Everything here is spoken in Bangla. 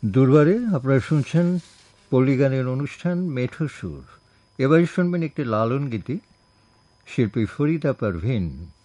দুর্বারে আপনারা শুনছেন পল্লীগানের অনুষ্ঠান মেঠো সুর। এবারে শুনবেন একটি লালন গীতি, শিল্পী ফরিদা পারভিন